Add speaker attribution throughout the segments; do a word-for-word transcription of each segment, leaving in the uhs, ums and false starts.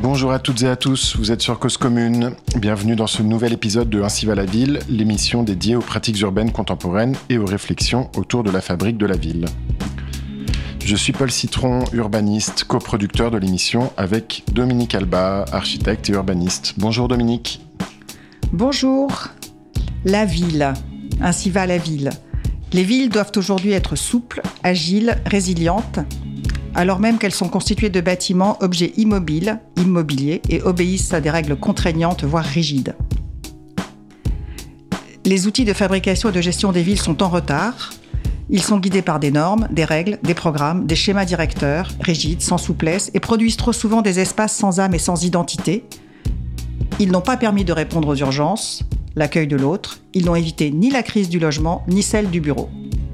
Speaker 1: Bonjour à toutes et à tous, vous êtes sur Cause Commune. Bienvenue dans ce nouvel épisode de Ainsi va la ville, l'émission dédiée aux pratiques urbaines contemporaines et aux réflexions autour de la fabrique de la ville. Je suis Paul Citron, urbaniste, coproducteur de l'émission avec Dominique Alba, architecte et urbaniste. Bonjour Dominique.
Speaker 2: Bonjour. La ville. Ainsi va la ville. Les villes doivent aujourd'hui être souples, agiles, résilientes, alors même qu'elles sont constituées de bâtiments, objets immobiles, immobiliers, et obéissent à des règles contraignantes, voire rigides. Les outils de fabrication et de gestion des villes sont en retard. Ils sont guidés par des normes, des règles, des programmes, des schémas directeurs, rigides, sans souplesse, et produisent trop souvent des espaces sans âme et sans identité. Ils n'ont pas permis de répondre aux urgences, l'accueil de l'autre. Ils n'ont évité ni la crise du logement, ni celle du bureau.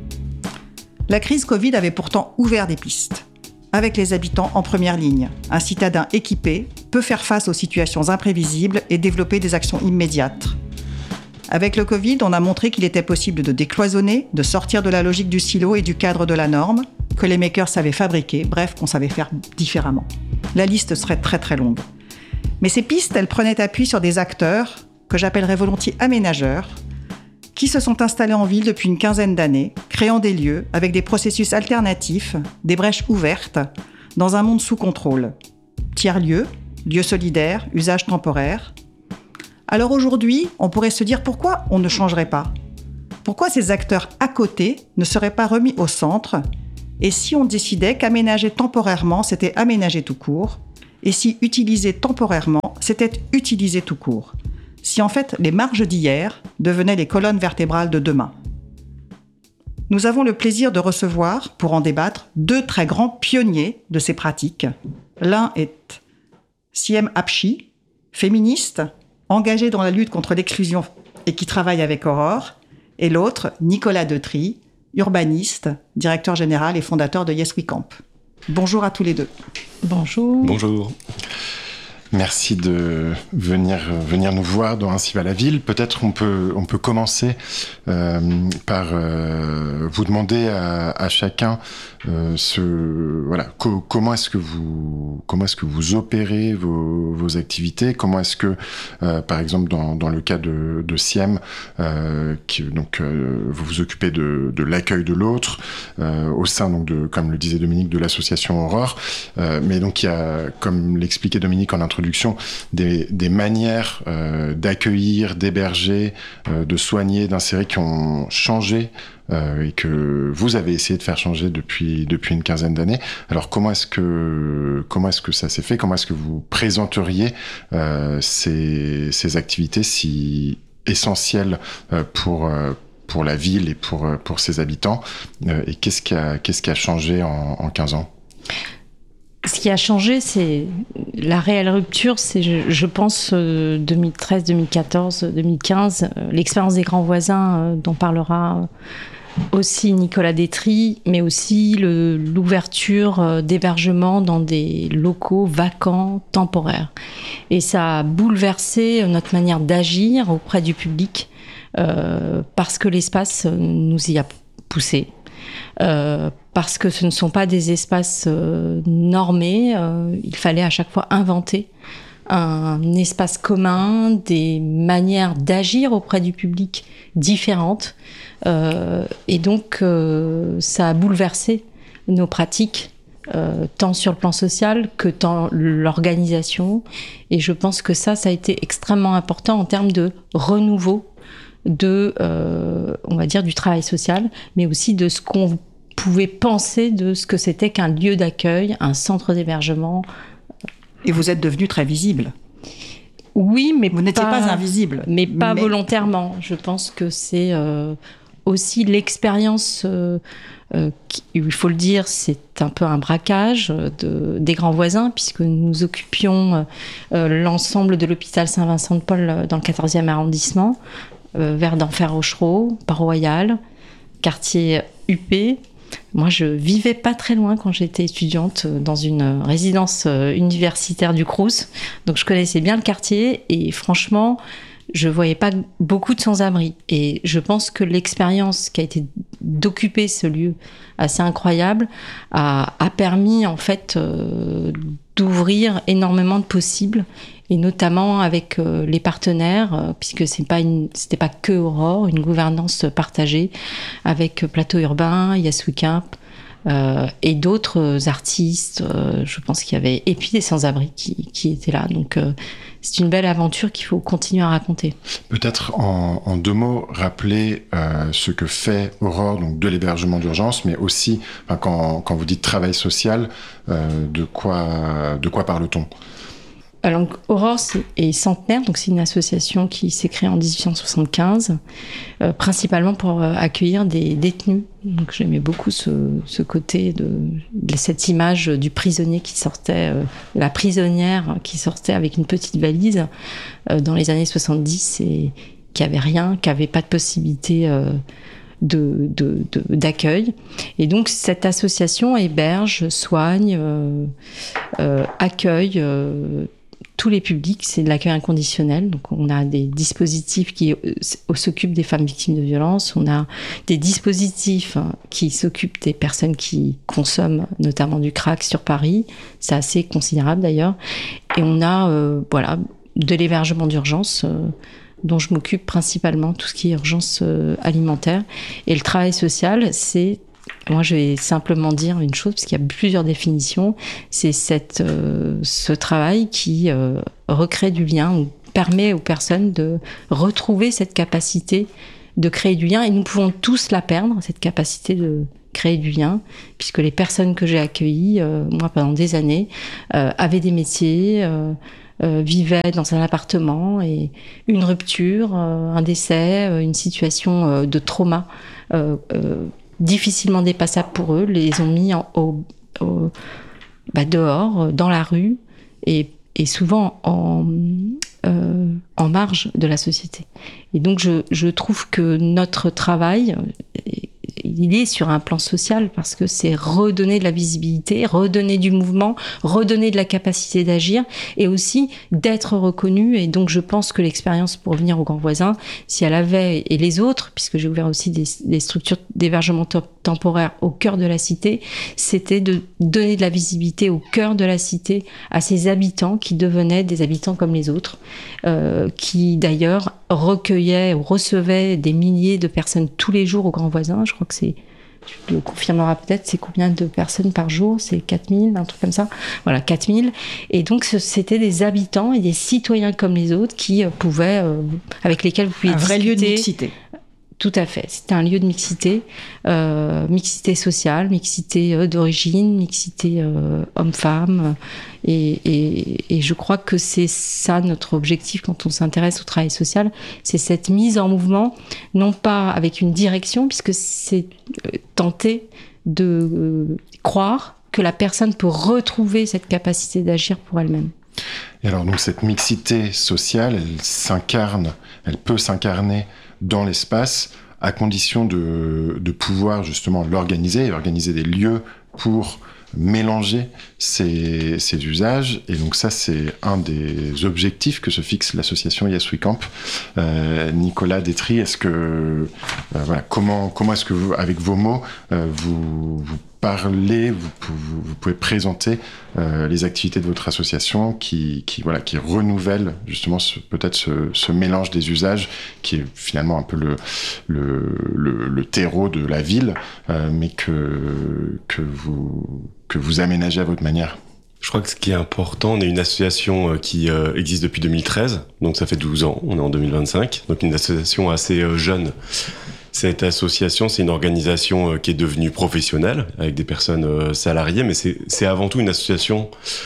Speaker 2: La crise Covid avait pourtant ouvert des pistes. Avec les habitants en première ligne, un citadin équipé peut faire face aux situations imprévisibles et développer des actions immédiates. Avec le Covid, on a montré qu'il était possible de décloisonner, de sortir de la logique du silo et du cadre de la norme, que les makers savaient fabriquer, bref, qu'on savait faire différemment. La liste serait très très longue. Mais ces pistes, elles prenaient appui sur des acteurs, que j'appellerais volontiers aménageurs, qui se sont installés en ville depuis une quinzaine d'années, créant des lieux avec des processus alternatifs, des brèches ouvertes, dans un monde sous contrôle. Tiers-lieux, lieux solidaires, usages temporaires. Alors aujourd'hui, on pourrait se dire pourquoi on ne changerait pas ? Pourquoi ces acteurs à côté ne seraient pas remis au centre ? Et si on décidait qu'aménager temporairement, c'était aménager tout court ? Et si utiliser temporairement, c'était utiliser tout court ? Si en fait les marges d'hier devenaient les colonnes vertébrales de demain. Nous avons le plaisir de recevoir, pour en débattre, deux très grands pionniers de ces pratiques. L'un est Siem Apchi, féministe, engagée dans la lutte contre l'exclusion et qui travaille avec Aurore, et l'autre, Nicolas Detry, urbaniste, directeur général et fondateur de Yes We Camp. Bonjour à tous les deux.
Speaker 3: Bonjour.
Speaker 1: Bonjour. Merci de venir, venir nous voir dans Ainsi va la ville. Peut-être on peut, on peut commencer euh, par euh, vous demander à, à chacun euh, ce, voilà, co- comment est-ce que vous, comment est-ce que vous opérez vos, vos activités. Comment est-ce que, euh, par exemple, dans, dans le cas de, de Siem, euh, qui, donc, euh, vous vous occupez de, de l'accueil de l'autre euh, au sein, donc, de, comme le disait Dominique, de l'association Aurore. Euh, mais donc, il y a, comme l'expliquait Dominique en introduction, Des, des manières euh, d'accueillir, d'héberger, euh, de soigner, d'insérer qui ont changé euh, et que vous avez essayé de faire changer depuis, depuis une quinzaine d'années. Alors comment est-ce que, comment est-ce que ça s'est fait ? Comment est-ce que vous présenteriez euh, ces, ces activités si essentielles euh, pour, euh, pour la ville et pour, pour ses habitants euh, Et qu'est-ce qui a, qu'est-ce qui a changé en, en quinze ans ?
Speaker 3: Ce qui a changé, c'est la réelle rupture, c'est, je, je pense, euh, deux mille treize, deux mille quatorze, deux mille quinze, euh, l'expérience des grands voisins euh, dont parlera aussi Nicolas Detry, mais aussi le, l'ouverture euh, d'hébergement dans des locaux vacants, temporaires. Et ça a bouleversé notre manière d'agir auprès du public euh, parce que l'espace nous y a poussé. Euh, parce que ce ne sont pas des espaces euh, normés, euh, il fallait à chaque fois inventer un espace commun, des manières d'agir auprès du public différentes, euh, et donc euh, ça a bouleversé nos pratiques, euh, tant sur le plan social que dans l'organisation, et je pense que ça, ça a été extrêmement important en termes de renouveau de, euh, on va dire, du travail social, mais aussi de ce qu'on pouvait penser de ce que c'était qu'un lieu d'accueil, un centre d'hébergement.
Speaker 2: Et vous êtes devenu très visible.
Speaker 3: Oui, mais
Speaker 2: vous pas, n'étiez pas invisible.
Speaker 3: Mais pas
Speaker 2: mais...
Speaker 3: volontairement. Je pense que c'est euh, aussi l'expérience, euh, euh, qui, il faut le dire, c'est un peu un braquage de, des grands voisins, puisque nous occupions euh, l'ensemble de l'hôpital Saint-Vincent-de-Paul dans le quatorzième arrondissement, euh, vers d'Enfer-Rochereau, Port-Royal, quartier U P. Moi, je vivais pas très loin quand j'étais étudiante dans une résidence universitaire du Crous. Donc, je connaissais bien le quartier et franchement, je voyais pas beaucoup de sans-abri. Et je pense que l'expérience qui a été d'occuper ce lieu assez incroyable a, a permis, en fait, euh, d'ouvrir énormément de possibles, et notamment avec euh, les partenaires, euh, puisque c'est pas une, c'était pas que Aurore, une gouvernance partagée avec Plateau Urbain, Yes We Camp, euh, et d'autres artistes. Euh, je pense qu'il y avait, et puis des sans-abri qui, qui étaient là. Donc euh, c'est une belle aventure qu'il faut continuer à raconter.
Speaker 1: Peut-être en, en deux mots, rappeler euh, ce que fait Aurore, donc de l'hébergement d'urgence, mais aussi, enfin, quand, quand vous dites travail social, euh, de quoi, de quoi parle-t-on ?
Speaker 3: Alors, Aurore c'est, est centenaire, donc c'est une association qui s'est créée en dix-huit cent soixante-quinze, euh, principalement pour euh, accueillir des détenus. Donc j'aimais beaucoup ce, ce côté de, de cette image du prisonnier qui sortait, euh, la prisonnière qui sortait avec une petite valise euh, dans les années soixante-dix et qui avait rien, qui avait pas de possibilité euh, de, de, de, d'accueil. Et donc cette association héberge, soigne, euh, euh, accueille euh, tous les publics, c'est de l'accueil inconditionnel. Donc on a des dispositifs qui euh, s'occupent des femmes victimes de violences, on a des dispositifs hein, qui s'occupent des personnes qui consomment notamment du crack sur Paris, c'est assez considérable d'ailleurs, et on a euh, voilà, de l'hébergement d'urgence euh, dont je m'occupe principalement, tout ce qui est urgence euh, alimentaire. Et le travail social, c'est, moi je vais simplement dire une chose, parce qu'il y a plusieurs définitions, c'est cette, euh, ce travail qui euh, recrée du lien, ou permet aux personnes de retrouver cette capacité de créer du lien, et nous pouvons tous la perdre, cette capacité de créer du lien, puisque les personnes que j'ai accueillies, euh, moi pendant des années, euh, avaient des métiers, euh, Euh, vivaient dans un appartement, et une rupture, euh, un décès, euh, une situation euh, de trauma euh, euh, difficilement dépassable pour eux, les ont mis en, au, au, bah dehors, dans la rue, et, et souvent en, euh, en marge de la société. Et donc je, je trouve que notre travail, il est sur un plan social, parce que c'est redonner de la visibilité, redonner du mouvement, redonner de la capacité d'agir, et aussi d'être reconnu. Et donc je pense que l'expérience, pour revenir aux grands voisins, si elle avait, et les autres, puisque j'ai ouvert aussi des, des structures d'hébergement to- temporaire au cœur de la cité, c'était de donner de la visibilité au cœur de la cité à ces habitants qui devenaient des habitants comme les autres, euh, qui d'ailleurs recueillaient ou recevaient des milliers de personnes tous les jours aux grands voisins. Je crois que c'est, tu le confirmeras peut-être, c'est combien de personnes par jour? C'est quatre mille, un truc comme ça. Voilà, quatre mille. Et donc, c'était des habitants et des citoyens comme les autres qui euh, pouvaient, euh, avec lesquels vous pouviez
Speaker 2: un
Speaker 3: discuter.
Speaker 2: vrai lieu de mixité.
Speaker 3: Tout à fait. C'était un lieu de mixité, euh, mixité sociale, mixité euh, d'origine, mixité euh, homme-femme. Et, et, et je crois que c'est ça notre objectif quand on s'intéresse au travail social, c'est cette mise en mouvement, non pas avec une direction, puisque c'est euh, tenter de euh, croire que la personne peut retrouver cette capacité d'agir pour elle-même.
Speaker 1: Et alors donc cette mixité sociale, elle s'incarne, elle peut s'incarner dans l'espace, à condition de, de pouvoir justement l'organiser, et organiser des lieux pour mélanger ces, ces usages. Et donc ça, c'est un des objectifs que se fixe l'association Yes We Camp. Euh, Nicolas Détry, est-ce que, euh, voilà, comment, comment est-ce que vous, avec vos mots, euh, vous, vous parlez, vous, vous, vous pouvez présenter euh, les activités de votre association qui, qui, voilà, qui renouvellent justement ce, peut-être ce, ce mélange des usages qui est finalement un peu le, le, le, le terreau de la ville, euh, mais que, que, vous, que vous aménagez à votre manière.
Speaker 4: Je crois que ce qui est important, on est une association qui euh, existe depuis deux mille treize, donc ça fait douze ans, on est en deux mille vingt-cinq, donc une association assez euh, jeune. Cette association, c'est une organisation euh, qui est devenue professionnelle, avec des personnes euh, salariées, mais c'est, c'est avant tout une association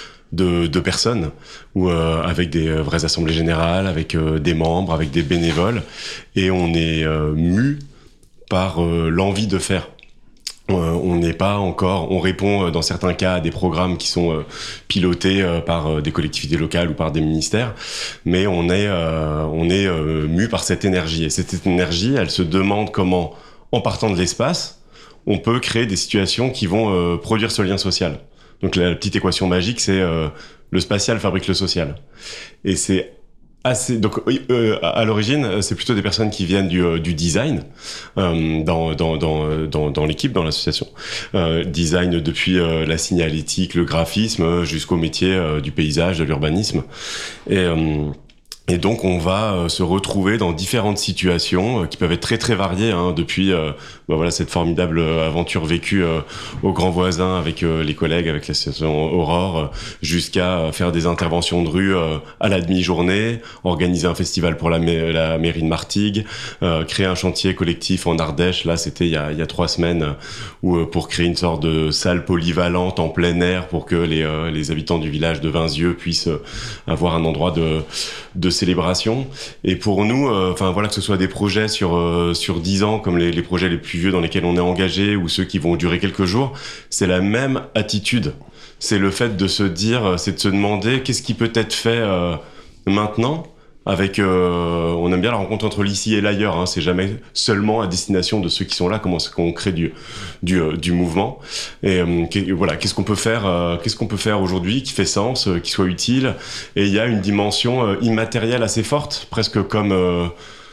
Speaker 4: de, de personnes, où, euh, avec des euh, vraies assemblées générales, avec euh, des membres, avec des bénévoles, et on est euh, mu par euh, l'envie de faire. Euh, on n'est pas encore, on répond euh, dans certains cas à des programmes qui sont euh, pilotés euh, par euh, des collectivités locales ou par des ministères, mais on est, euh, on est euh, mu par cette énergie. Et cette énergie, elle se demande comment, en partant de l'espace, on peut créer des situations qui vont euh, produire ce lien social. Donc la petite équation magique, c'est euh, le spatial fabrique le social. Et c'est Assez, donc euh, à l'origine, c'est plutôt des personnes qui viennent du, du design euh, dans, dans, dans, dans, dans l'équipe, dans l'association. Euh, design depuis euh, la signalétique, le graphisme, jusqu'au métier euh, du paysage, de l'urbanisme. Et... Euh, Et donc on va euh, se retrouver dans différentes situations euh, qui peuvent être très très variées, hein, depuis euh, bah voilà cette formidable aventure vécue euh, au Grand Voisin avec euh, les collègues, avec l'association Aurore, euh, jusqu'à euh, faire des interventions de rue euh, à la demi-journée, organiser un festival pour la, ma- la mairie de Martigues, euh, créer un chantier collectif en Ardèche. Là c'était il y a, il y a trois semaines euh, où euh, pour créer une sorte de salle polyvalente en plein air pour que les, euh, les habitants du village de Vinzieux puissent euh, avoir un endroit de, de célébration. Et pour nous, enfin euh, voilà, que ce soit des projets sur euh, sur dix ans comme les, les projets les plus vieux dans lesquels on est engagé ou ceux qui vont durer quelques jours, c'est la même attitude. C'est le fait de se dire, c'est de se demander qu'est-ce qui peut être fait euh, maintenant. Avec, euh, on aime bien la rencontre entre l'ici et l'ailleurs. Hein, c'est jamais seulement à destination de ceux qui sont là. Comment est-ce qu'on crée du du, euh, du mouvement. Et euh, qu'est, voilà, qu'est-ce qu'on peut faire, euh, qu'est-ce qu'on peut faire aujourd'hui qui fait sens, euh, qui soit utile. Et il y a une dimension euh, immatérielle assez forte, presque comme euh,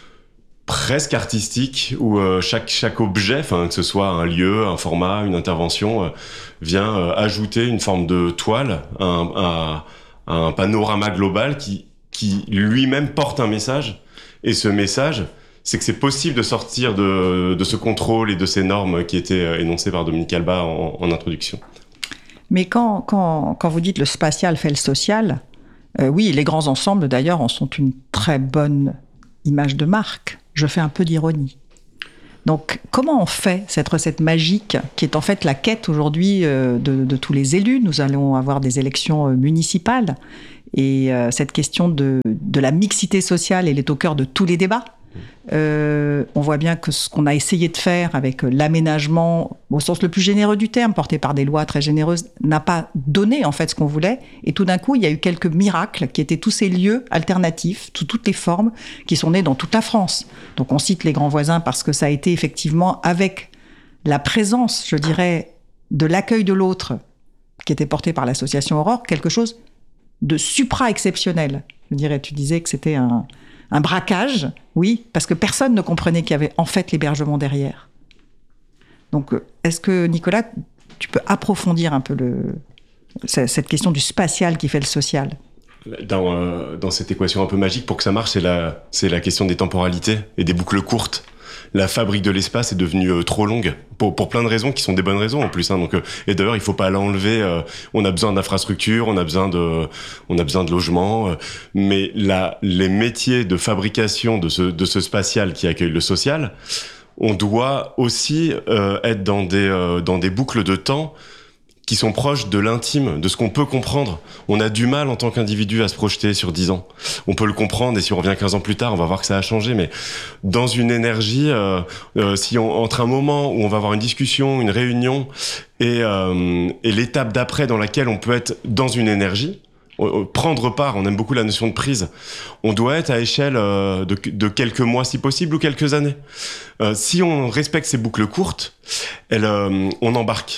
Speaker 4: presque artistique, où euh, chaque chaque objet, enfin que ce soit un lieu, un format, une intervention, euh, vient euh, ajouter une forme de toile, un, un, un panorama global qui qui lui-même porte un message. Et ce message, c'est que c'est possible de sortir de, de ce contrôle et de ces normes qui étaient énoncées par Dominique Alba en, en introduction.
Speaker 2: Mais quand, quand, quand vous dites le spatial fait le social, euh, oui, les grands ensembles d'ailleurs en sont une très bonne image de marque. Je fais un peu d'ironie. Donc, comment on fait cette recette magique qui est en fait la quête aujourd'hui euh, de, de tous les élus? Nous allons avoir des élections euh, municipales. Et euh, cette question de, de la mixité sociale, elle est au cœur de tous les débats. Euh, on voit bien que ce qu'on a essayé de faire avec l'aménagement, au sens le plus généreux du terme, porté par des lois très généreuses, n'a pas donné en fait ce qu'on voulait. Et tout d'un coup, il y a eu quelques miracles qui étaient tous ces lieux alternatifs, sous toutes les formes, qui sont nés dans toute la France. Donc on cite les Grands Voisins parce que ça a été effectivement avec la présence, je dirais, de l'accueil de l'autre, qui était porté par l'association Aurore, quelque chose de supra-exceptionnel. Je dirais, tu disais que c'était un, un braquage, oui, parce que personne ne comprenait qu'il y avait en fait l'hébergement derrière. Donc, est-ce que, Nicolas, tu peux approfondir un peu le, cette question du spatial qui fait le social ?
Speaker 4: Dans, euh, dans cette équation un peu magique, pour que ça marche, c'est la, c'est la question des temporalités et des boucles courtes. La fabrique de l'espace est devenue euh, trop longue pour pour plein de raisons qui sont des bonnes raisons en plus, hein, donc euh, et d'ailleurs il faut pas l'enlever, euh, on a besoin d'infrastructures, on a besoin de on a besoin de logements, euh, mais la les métiers de fabrication de ce de ce spatial qui accueille le social, on doit aussi euh, être dans des euh, dans des boucles de temps qui sont proches de l'intime, de ce qu'on peut comprendre. On a du mal en tant qu'individu à se projeter sur dix ans. On peut le comprendre, et si on revient quinze ans plus tard, on va voir que ça a changé, mais dans une énergie, euh, euh, si on, entre un moment où on va avoir une discussion, une réunion, et, euh, et l'étape d'après dans laquelle on peut être dans une énergie, prendre part, on aime beaucoup la notion de prise, on doit être à échelle euh, de, de quelques mois si possible, ou quelques années. Euh, si on respecte ces boucles courtes, elles, euh, on embarque.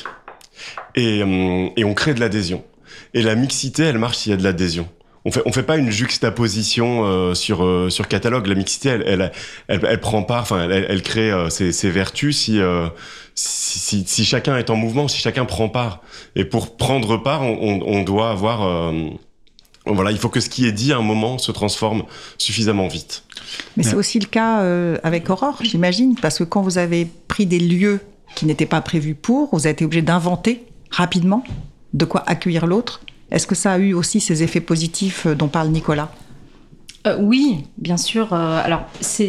Speaker 4: Et, euh, et on crée de l'adhésion. Et la mixité, elle marche s'il y a de l'adhésion. On fait, on fait pas une juxtaposition euh, sur euh, sur catalogue. La mixité, elle, elle, elle, elle prend part, enfin, elle, elle crée euh, ses, ses vertus si, euh, si, si si chacun est en mouvement, si chacun prend part. Et pour prendre part, on, on, on doit avoir, euh, voilà, il faut que ce qui est dit à un moment se transforme suffisamment vite.
Speaker 2: Mais c'est aussi le cas euh, avec Aurore, j'imagine, parce que quand vous avez pris des lieux qui n'étaient pas prévus pour, vous avez été obligé d'inventer rapidement de quoi accueillir l'autre. Est-ce que ça a eu aussi ces effets positifs dont parle Nicolas ?
Speaker 3: euh, Oui, bien sûr. Euh, alors, c'est,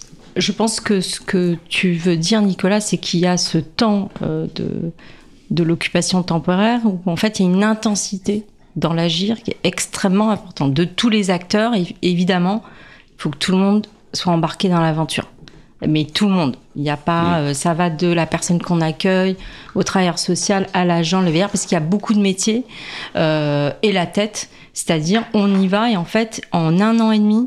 Speaker 3: je pense que ce que tu veux dire, Nicolas, c'est qu'il y a ce temps euh, de, de l'occupation temporaire où, en fait, il y a une intensité dans l'agir qui est extrêmement importante de tous les acteurs. Et évidemment, il faut que tout le monde soit embarqué dans l'aventure. Mais tout le monde. Il n'y a pas, euh, ça va de la personne qu'on accueille au travailleur social à l'agent, le V R, parce qu'il y a beaucoup de métiers euh, et la tête, c'est-à-dire on y va et en fait en un an et demi,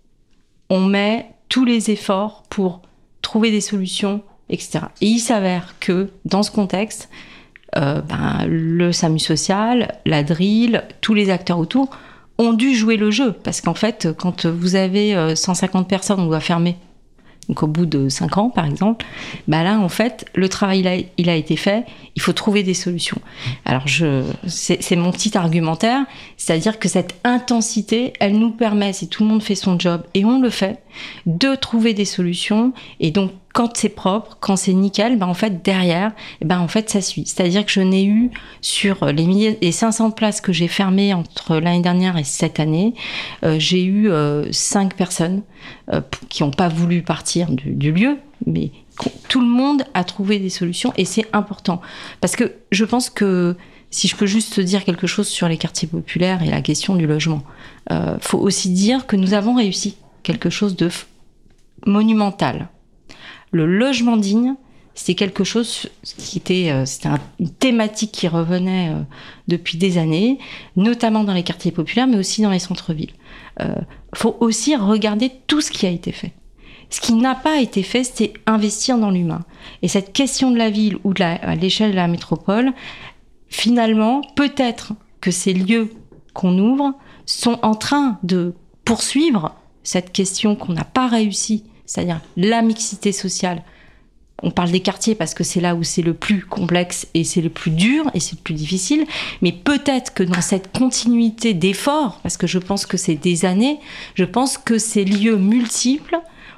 Speaker 3: on met tous les efforts pour trouver des solutions, et cetera. Et il s'avère que dans ce contexte, euh, ben, le SAMU social, la D R I L, tous les acteurs autour ont dû jouer le jeu. Parce qu'en fait, quand vous avez cent cinquante personnes, on doit fermer. Donc au bout de cinq ans, par exemple, bah là, en fait, le travail, il a, il a été fait, il faut trouver des solutions. Alors, je, c'est, c'est mon petit argumentaire, c'est-à-dire que cette intensité, elle nous permet, si tout le monde fait son job, et on le fait, de trouver des solutions. Et donc, quand c'est propre, quand c'est nickel, ben en fait, derrière, ben en fait, ça suit. C'est-à-dire que je n'ai eu, sur les, milliers, les cinq cents places que j'ai fermées entre l'année dernière et cette année, euh, j'ai eu euh, cinq personnes euh, qui n'ont pas voulu partir du, du lieu, mais tout le monde a trouvé des solutions, et c'est important. Parce que je pense que, si je peux juste dire quelque chose sur les quartiers populaires et la question du logement, il euh, faut aussi dire que nous avons réussi quelque chose de f- monumental. Le logement digne, c'est quelque chose qui était, euh, c'était un, une thématique qui revenait euh, depuis des années, notamment dans les quartiers populaires, mais aussi dans les centres-villes. Il euh, faut aussi regarder tout ce qui a été fait. Ce qui n'a pas été fait, c'est investir dans l'humain. Et cette question de la ville ou de la, à l'échelle de la métropole, finalement, peut-être que ces lieux qu'on ouvre sont en train de poursuivre cette question qu'on n'a pas réussi, c'est-à-dire la mixité sociale. On parle des quartiers parce que c'est là où c'est le plus complexe et c'est le plus dur et c'est le plus difficile. Mais peut-être que dans cette continuité d'efforts, parce que je pense que c'est des années, je pense que ces lieux multiples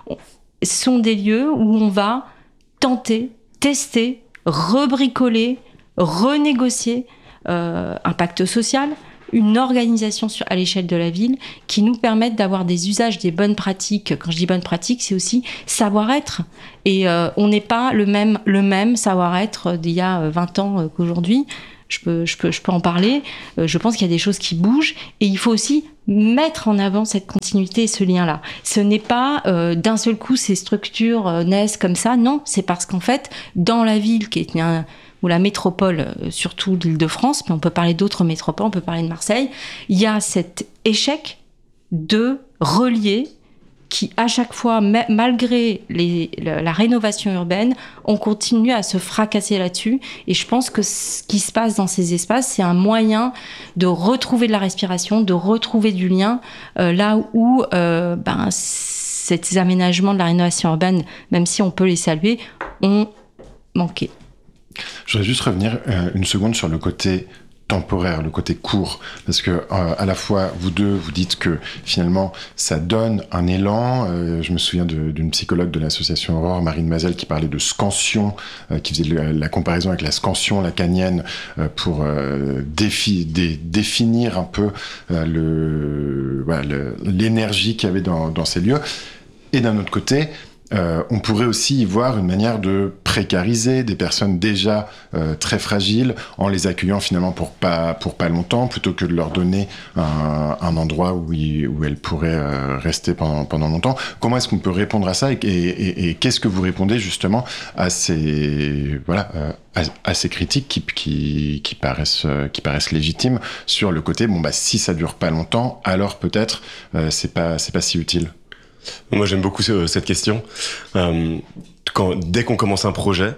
Speaker 3: sont des lieux où on va tenter, tester, rebricoler, renégocier euh, un pacte social, une organisation sur, à l'échelle de la ville qui nous permettent d'avoir des usages, des bonnes pratiques. Quand je dis bonnes pratiques, c'est aussi savoir-être. Et euh, on n'est pas le même, le même savoir-être d'il y a vingt ans qu'aujourd'hui. Je peux, je peux, je peux en parler. Euh, je pense qu'il y a des choses qui bougent et il faut aussi mettre en avant cette continuité et ce lien-là. Ce n'est pas euh, d'un seul coup ces structures euh, naissent comme ça. Non, c'est parce qu'en fait, dans la ville qui est un ou la métropole, surtout l'Île-de-France, mais on peut parler d'autres métropoles, on peut parler de Marseille, il y a cet échec de relier qui, à chaque fois, malgré les, la, la rénovation urbaine, on continue à se fracasser là-dessus. Et je pense que ce qui se passe dans ces espaces, c'est un moyen de retrouver de la respiration, de retrouver du lien, euh, là où euh, ben, ces aménagements de la rénovation urbaine, même si on peut les saluer, ont manqué.
Speaker 1: Je voudrais juste revenir euh, une seconde sur le côté temporaire, le côté court, parce que euh, à la fois vous deux vous dites que finalement ça donne un élan. Euh, je me souviens de, d'une psychologue de l'association Aurore, Marine Mazel, qui parlait de scansion, euh, qui faisait le, la comparaison avec la scansion lacanienne euh, pour euh, défi, dé, définir un peu euh, le, voilà, le, l'énergie qu'il y avait dans, dans ces lieux. Et d'un autre côté, Euh, on pourrait aussi y voir une manière de précariser des personnes déjà euh, très fragiles en les accueillant finalement pour pas, pour pas longtemps, plutôt que de leur donner un, un endroit où, ils, où elles pourraient euh, rester pendant, pendant longtemps. Comment est-ce qu'on peut répondre à ça et, et, et qu'est-ce que vous répondez justement à ces, voilà, euh, à, à ces critiques qui, qui, qui, paraissent, euh, qui paraissent légitimes sur le côté, bon bah si ça dure pas longtemps, alors peut-être euh, c'est pas, c'est pas si utile.
Speaker 4: Moi, j'aime beaucoup ce, cette question. Euh, quand, dès qu'on commence un projet,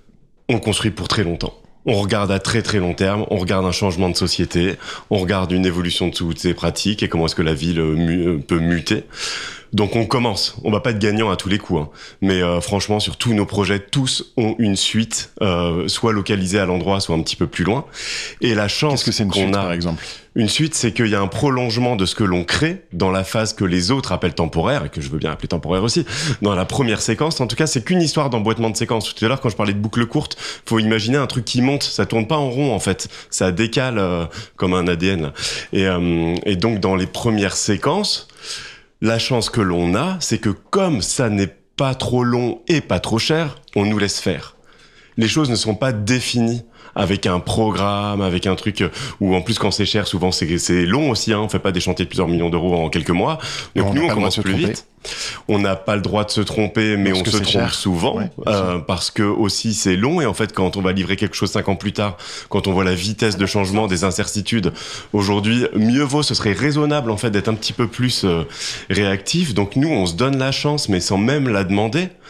Speaker 4: on construit pour très longtemps. On regarde à très très long terme, on regarde un changement de société, on regarde une évolution de toutes ces pratiques et comment est-ce que la ville mu- peut muter. Donc on commence, on va pas être gagnant à tous les coups, hein. Mais euh, franchement sur tous nos projets, tous ont une suite, euh, soit localisée à l'endroit, soit un petit peu plus loin. Et la chance
Speaker 1: Qu'est-ce que c'est une
Speaker 4: qu'on
Speaker 1: suite,
Speaker 4: a,
Speaker 1: par exemple ?
Speaker 4: Une suite, c'est qu'il y a un prolongement de ce que l'on crée dans la phase que les autres appellent temporaire, et que je veux bien appeler temporaire aussi. Dans la première séquence, en tout cas, c'est qu'une histoire d'emboîtement de séquence. Tout à l'heure, quand je parlais de boucle courte, faut imaginer un truc qui monte, ça tourne pas en rond en fait, ça décale euh, comme un A D N. Et, euh, et donc dans les premières séquences, la chance que l'on a, c'est que comme ça n'est pas trop long et pas trop cher, on nous laisse faire. Les choses ne sont pas définies avec un programme, avec un truc où en plus quand c'est cher, souvent c'est, c'est long aussi, hein, on fait pas des chantiers de plusieurs millions d'euros en quelques mois. Donc on nous on commence plus vite. On n'a pas le droit de se tromper, mais parce on se trompe cher. souvent, ouais, euh, parce que aussi c'est long et en fait quand on va livrer quelque chose cinq ans plus tard, quand on voit la vitesse de changement, des incertitudes, aujourd'hui mieux vaut, ce serait raisonnable en fait d'être un petit peu plus euh, réactif. Donc nous on se donne la chance, mais sans même la demander,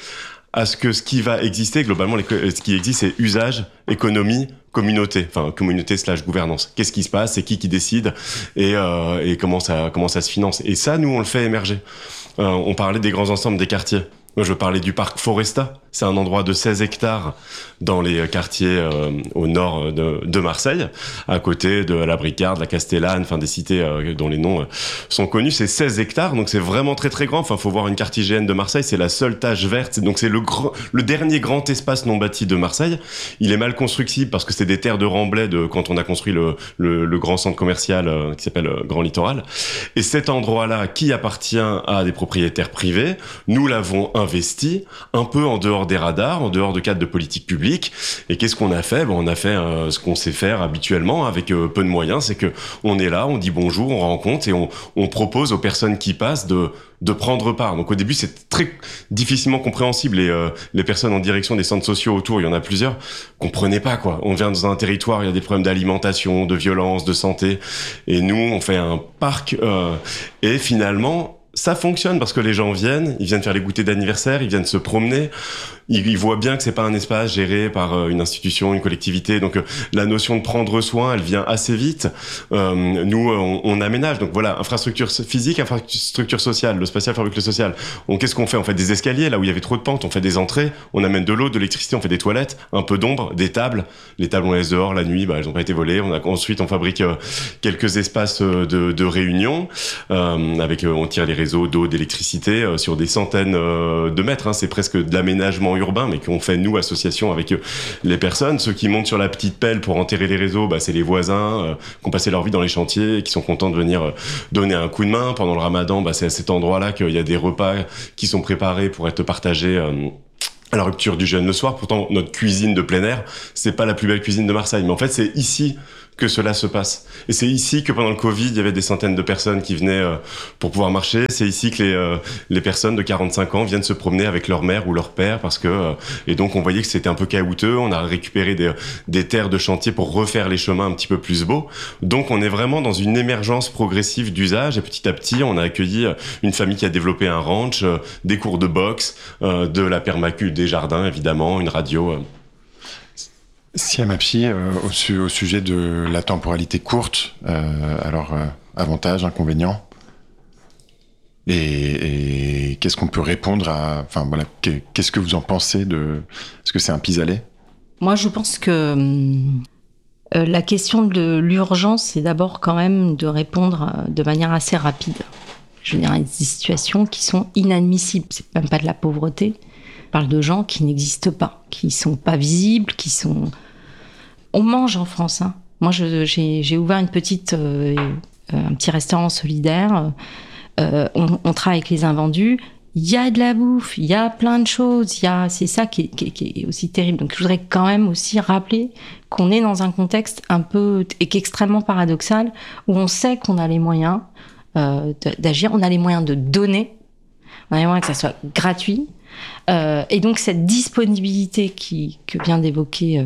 Speaker 4: à ce que ce qui va exister, globalement, les, ce qui existe, c'est usage, économie, communauté, enfin communauté slash gouvernance. Qu'est-ce qui se passe, c'est qui qui décide et, euh, et comment ça comment ça se finance. Et ça, nous, on le fait émerger. Euh, on parlait des grands ensembles des quartiers. Moi, je veux parler du parc Foresta. C'est un endroit de seize hectares dans les quartiers euh, au nord de, de Marseille, à côté de la Bricarde, la Castellane, enfin des cités euh, dont les noms euh, sont connus. C'est seize hectares, donc c'est vraiment très très grand. Enfin, faut voir une carte I G N de Marseille, c'est la seule tache verte. Donc c'est le grand, le dernier grand espace non bâti de Marseille. Il est mal constructible parce que c'est des terres de remblai de quand on a construit le le, le grand centre commercial euh, qui s'appelle euh, Grand Littoral. Et cet endroit-là, qui appartient à des propriétaires privés, nous l'avons investi un peu en dehors des radars, en dehors de cadres de politique publique. Et qu'est-ce qu'on a fait? Bon, on a fait euh, ce qu'on sait faire habituellement avec euh, peu de moyens, c'est que on est là, on dit bonjour, on rencontre et on, on propose aux personnes qui passent de de prendre part. Donc au début, c'est très difficilement compréhensible et euh, les personnes en direction des centres sociaux autour, il y en a plusieurs, comprenaient pas quoi. On vient dans un territoire, il y a des problèmes d'alimentation, de violence, de santé, et nous, on fait un parc euh, et finalement ça fonctionne parce que les gens viennent, ils viennent faire les goûters d'anniversaire, ils viennent se promener. Ils, ils voient bien que c'est pas un espace géré par euh, une institution, une collectivité. Donc euh, la notion de prendre soin, elle vient assez vite. Euh, nous, on, on aménage. Donc voilà, infrastructure physique, infrastructure sociale. Le spatial fabrique le social. On, qu'est-ce qu'on fait? On fait des escaliers là où il y avait trop de pentes. On fait des entrées. On amène de l'eau, de l'électricité. On fait des toilettes, un peu d'ombre, des tables. Les tables on les laisse dehors la nuit. Bah, elles ont pas été volées. On a ensuite on fabrique euh, quelques espaces euh, de, de réunion euh, avec euh, on tire les réseaux d'eau, d'électricité euh, sur des centaines euh, de mètres. Hein. C'est presque de l'aménagement urbain, mais qu'on fait nous, association, avec euh, les personnes. Ceux qui montent sur la petite pelle pour enterrer les réseaux, bah, c'est les voisins euh, qui ont passé leur vie dans les chantiers et qui sont contents de venir euh, donner un coup de main. Pendant le ramadan, bah, c'est à cet endroit-là qu'il y a des repas qui sont préparés pour être partagés euh, à la rupture du jeûne le soir. Pourtant, notre cuisine de plein air, c'est pas la plus belle cuisine de Marseille. Mais en fait, c'est ici que cela se passe. Et c'est ici que pendant le Covid, il y avait des centaines de personnes qui venaient euh, pour pouvoir marcher. C'est ici que les, euh, les personnes de quarante-cinq ans viennent se promener avec leur mère ou leur père parce que, euh, et donc on voyait que c'était un peu caouteux. On a récupéré des, des terres de chantier pour refaire les chemins un petit peu plus beaux. Donc on est vraiment dans une émergence progressive d'usage et petit à petit, on a accueilli une famille qui a développé un ranch, euh, des cours de boxe, euh, de la permaculture, des jardins évidemment, une radio. Euh.
Speaker 1: Siam Apchi, euh, au, su- au sujet de la temporalité courte, euh, alors euh, avantages, inconvénients, et, et qu'est-ce qu'on peut répondre à, enfin voilà, qu'est-ce que vous en pensez de, est-ce que c'est un pis-aller?
Speaker 3: Moi, je pense que euh, la question de l'urgence, c'est d'abord quand même de répondre de manière assez rapide. Je veux dire, il y a des situations qui sont inadmissibles. C'est même pas de la pauvreté. On parle de gens qui n'existent pas, qui sont pas visibles, qui sont... On mange en France. Hein. Moi, je, j'ai, j'ai ouvert une petite, euh, un petit restaurant solidaire. Euh, on, on travaille avec les invendus. Il y a de la bouffe, il y a plein de choses. Il y a, c'est ça qui est, qui, est, qui est aussi terrible. Donc, je voudrais quand même aussi rappeler qu'on est dans un contexte un peu et extrêmement paradoxal où on sait qu'on a les moyens euh, d'agir, on a les moyens de donner, on a les moyens que ça soit gratuit. Euh, et donc cette disponibilité qui, que vient d'évoquer euh,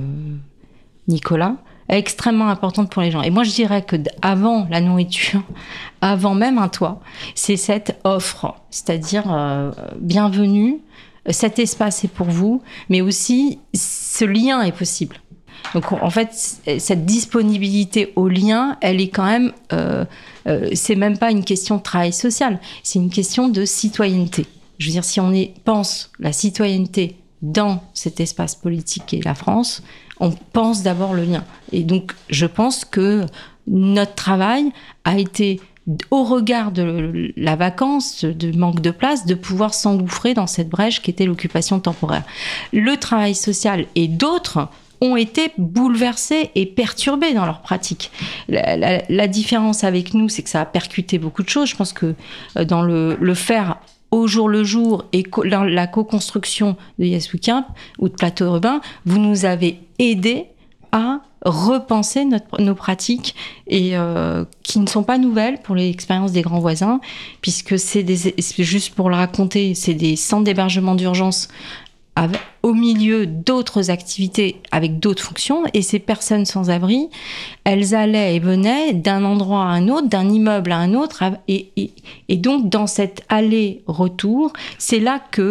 Speaker 3: Nicolas est extrêmement importante pour les gens. Et moi je dirais que avant la nourriture, avant même un toit, c'est cette offre, c'est-à-dire euh, bienvenue, cet espace est pour vous, mais aussi ce lien est possible. Donc en fait cette disponibilité au lien, elle est quand même, euh, euh, c'est même pas une question de travail social, c'est une question de citoyenneté. Je veux dire, si on est, pense la citoyenneté dans cet espace politique qu'est la France, on pense d'abord le lien. Et donc, je pense que notre travail a été, au regard de la vacance, du manque de place, de pouvoir s'engouffrer dans cette brèche qui était l'occupation temporaire. Le travail social et d'autres ont été bouleversés et perturbés dans leur pratique. La, la, la différence avec nous, c'est que ça a percuté beaucoup de choses. Je pense que dans le, le faire au jour le jour et co- la, la co-construction de Yes We Camp ou de Plateau Urbain, vous nous avez aidés à repenser notre, nos pratiques et euh, qui ne sont pas nouvelles pour l'expérience des grands voisins, puisque c'est des, c'est juste pour le raconter, c'est des centres d'hébergement d'urgence avec, au milieu d'autres activités avec d'autres fonctions, et ces personnes sans abri, elles allaient et venaient d'un endroit à un autre, d'un immeuble à un autre, et, et, et donc dans cet aller-retour, c'est là que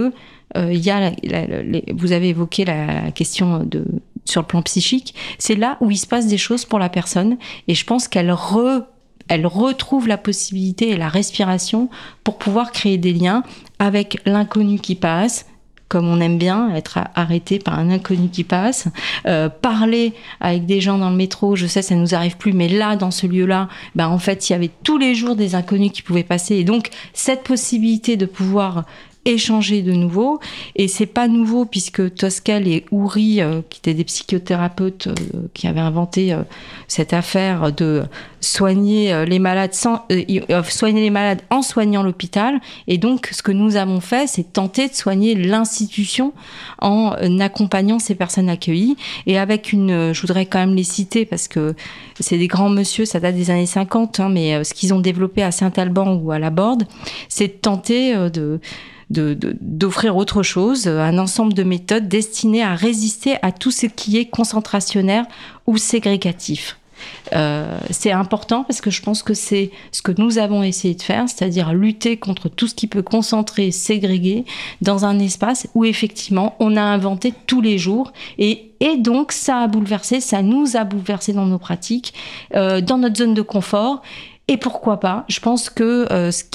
Speaker 3: euh, il y a la, la, les, vous avez évoqué la, la question de sur le plan psychique, c'est là où il se passe des choses pour la personne, et je pense qu'elle re, elle retrouve la possibilité et la respiration pour pouvoir créer des liens avec l'inconnu qui passe, comme on aime bien être arrêté par un inconnu qui passe, euh, parler avec des gens dans le métro, je sais ça nous arrive plus, mais là dans ce lieu-là, ben en fait il y avait tous les jours des inconnus qui pouvaient passer, et donc cette possibilité de pouvoir échanger de nouveau, et c'est pas nouveau puisque Tosquel et Houry, euh, qui étaient des psychothérapeutes euh, qui avaient inventé euh, cette affaire de soigner euh, les malades sans euh, euh, soigner les malades en soignant l'hôpital, et donc ce que nous avons fait, c'est tenter de soigner l'institution en euh, accompagnant ces personnes accueillies, et avec une, euh, je voudrais quand même les citer parce que c'est des grands monsieur, ça date des années cinquante, hein, mais euh, ce qu'ils ont développé à Saint-Alban ou à la Borde, c'est de tenter euh, de De, de, d'offrir autre chose, un ensemble de méthodes destinées à résister à tout ce qui est concentrationnaire ou ségrégatif. Euh, c'est important parce que je pense que c'est ce que nous avons essayé de faire, c'est-à-dire lutter contre tout ce qui peut concentrer, ségréguer dans un espace où effectivement on a inventé tous les jours, et, et donc ça a bouleversé, ça nous a bouleversé dans nos pratiques, euh, dans notre zone de confort. Et pourquoi pas? Je pense que euh, ce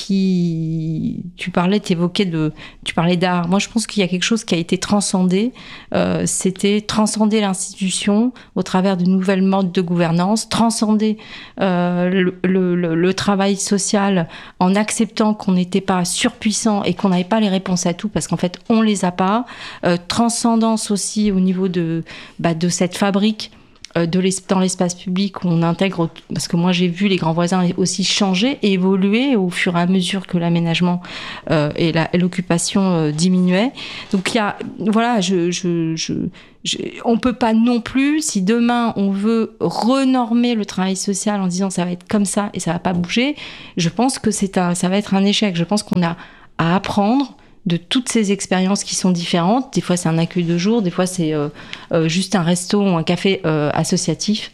Speaker 3: qui, tu parlais, t'évoquais de, tu parlais d'art. Moi, je pense qu'il y a quelque chose qui a été transcendé. Euh, c'était transcender l'institution au travers de nouvelles modes de gouvernance, transcender euh, le, le, le, le travail social en acceptant qu'on n'était pas surpuissant et qu'on n'avait pas les réponses à tout, parce qu'en fait, on les a pas. Euh, transcendance aussi au niveau de, bah, de cette fabrique. De dans l'espace public où on intègre, parce que moi j'ai vu les grands voisins aussi changer et évoluer au fur et à mesure que l'aménagement euh, et, la, et l'occupation euh, diminuaient. Donc il y a, voilà, je, je, je, je, on peut pas non plus, si demain on veut renormer le travail social en disant ça va être comme ça et ça va pas bouger, je pense que c'est un, ça va être un échec. Je pense qu'on a à apprendre de toutes ces expériences qui sont différentes. Des fois, c'est un accueil de jour, des fois, c'est euh, euh, juste un resto ou un café euh, associatif.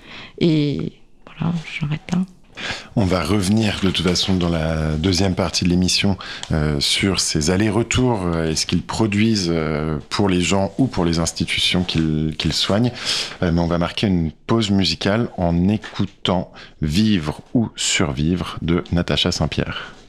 Speaker 3: Et voilà, j'arrête là.
Speaker 1: On va revenir de toute façon dans la deuxième partie de l'émission euh, sur ces allers-retours euh, et ce qu'ils produisent euh, pour les gens ou pour les institutions qu'ils, qu'ils soignent. Euh, mais on va marquer une pause musicale en écoutant Vivre ou survivre de Natacha Saint-Pierre.